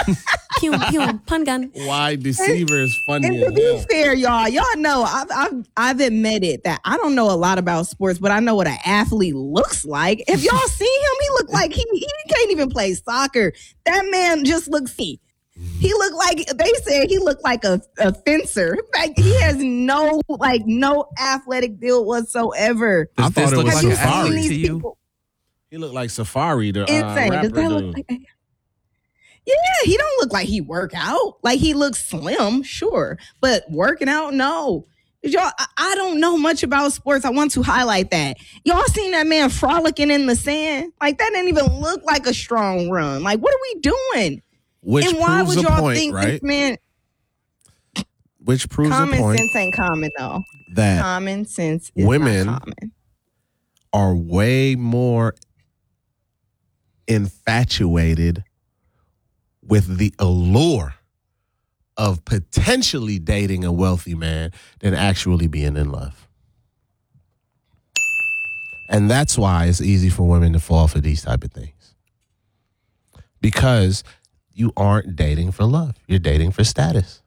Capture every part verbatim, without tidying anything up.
Pew, pew, pun gun. Why deceiver is funny And as to be hell. fair, y'all, y'all know I've, I've I've admitted that I don't know a lot about sports, but I know what an athlete looks like. If y'all see him, he look like he he can't even play soccer. That man just looks he. He looked like they said he looked like a, a fencer. Like he has no like no athletic build whatsoever. I Does thought this it look was Have like you an Safari. seen athlete these to you? people? He looked like Safari, the uh, Insane. rapper Does that look dude. like a- Yeah, he don't look like he work out. Like he looks slim, sure, but working out, no. Y'all, I, I don't know much about sports. I want to highlight that. Y'all seen that man frolicking in the sand? Like that didn't even look like a strong run. Like what are we doing? Which and why proves would a y'all point, think right? this man? Which proves a Common point sense ain't common though. that Common sense is women not common. are way more infatuated with the allure of potentially dating a wealthy man than actually being in love. And that's why it's easy for women to fall for these type of things. Because you aren't dating for love. You're dating for status.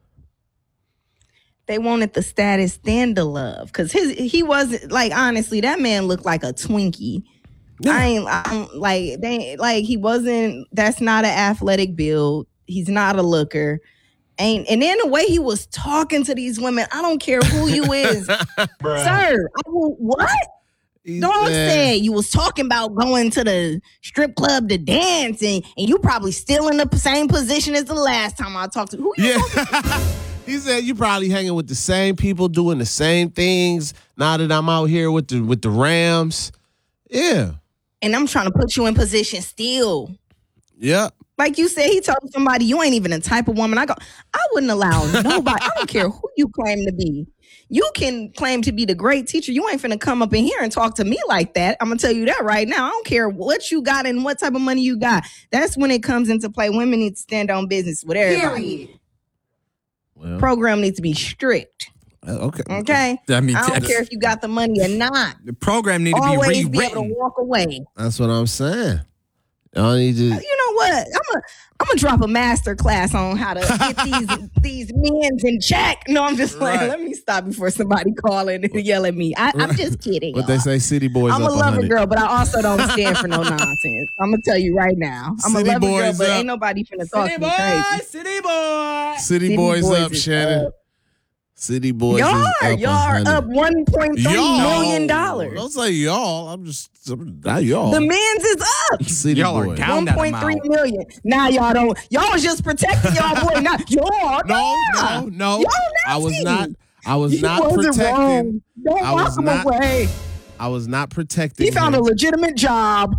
They wanted the status than the love. Cause his he wasn't like honestly, that man looked like a Twinkie. I ain't I'm, like they like he wasn't that's not an athletic build. He's not a looker. Ain't and then the way he was talking to these women, I don't care who you is. Sir, I will, what? He Dog said- said you was talking about going to the strip club to dance and, and you probably still in the same position as the last time I talked to. Who you Yeah. He said you probably hanging with the same people doing the same things now that I'm out here with the with the Rams. Yeah. And I'm trying to put you in position still. Yep. Like you said, he told somebody you ain't even the type of woman. I go, I wouldn't allow nobody. I don't care who you claim to be. You can claim to be the great teacher. You ain't finna come up in here and talk to me like that. I'm gonna tell you that right now. I don't care what you got and what type of money you got. That's when it comes into play. Women need to stand on business with everybody. Well, Program needs to be strict. uh, okay. Okay. I mean, I don't that's- care if you got the money or not. The program need to be Always be able to rewritten. walk away. That's what I'm saying. Y'all need to. You know what? I'm gonna I'm gonna drop a master class on how to get these these men's in check. No, I'm just like, Right. let me stop before somebody call in and yell at me. I, I'm just kidding. What they y'all. say, city boys I'm up a lover one hundred. girl, but I also don't stand for no nonsense. I'm gonna tell you right now. I'm City a lover girl, boys but up. ain't nobody finna talk to me crazy. city boy. City, City boys, boys up, is Shannon. up. City boys Y'all is are up y'all are one up hundred. one point three million dollars. Don't say y'all. I'm just not y'all. The men's is up. City Y'all are boys. down. Count One that point three amount. million. Now y'all don't. Y'all was just protecting y'all boy. Now y'all. No, nah. no, no. Y'all I was nasty. not. I was You not wasn't protecting. wrong. Don't I walk was him not- away. I was not protecting. He found a him. legitimate job.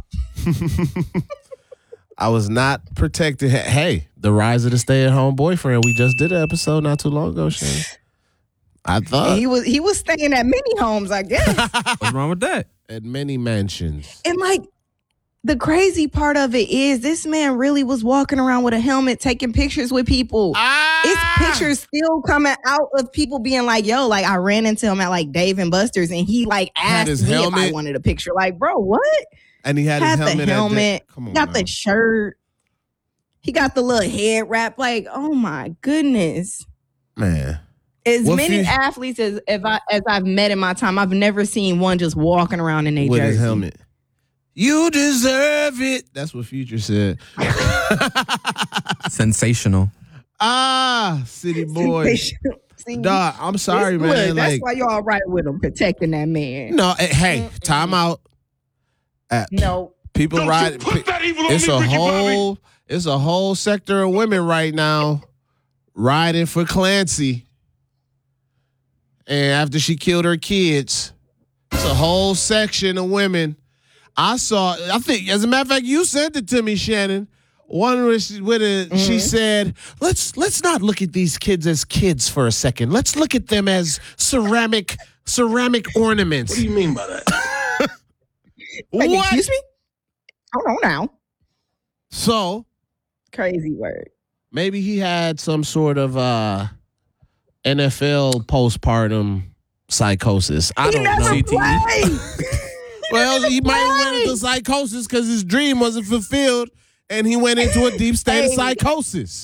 I was not protecting. Hey, the rise of the stay-at-home boyfriend. We just did an episode not too long ago, Shannon. I thought he was he was staying at many homes, I guess. What's wrong with that? at many mansions. And like the crazy part of it is this man really was walking around with a helmet taking pictures with people. Ah! It's pictures still coming out of people being like, yo, like I ran into him at like Dave and Buster's and he like Had asked his me if I helmet. wanted a picture. Like, bro, what? And he had, Had his the helmet. at helmet, Come on, got now. the shirt. He got the little head wrap. Like, oh my goodness. man. As What many fu- athletes as if I as I've met in my time, I've never seen one just walking around in their With jersey. his helmet. You deserve it. That's what Future said. Sensational. Ah, city boys. See, Dog, I'm sorry, this- man. look, that's like, why y'all right with him, protecting that man. no, eh, hey, time out. Uh, No, people Don't ride. you put that evil on It's me, a Ricky Bobby. whole. It's a whole sector of women right now riding for Clancy. And after she killed her kids, it's a whole section of women. I saw. I think, as a matter of fact, you sent it to me, Shannon. One with with a, Mm-hmm. she said, "Let's let's not look at these kids as kids for a second. Let's look at them as ceramic ceramic ornaments." What do you mean by that? like, What? excuse me. Hold on now. So Crazy word. maybe he had some sort of uh, N F L postpartum psychosis. I He don't never know. played. Well, he might have went played. into psychosis because his dream wasn't fulfilled, and he went into a deep state of Hey. psychosis.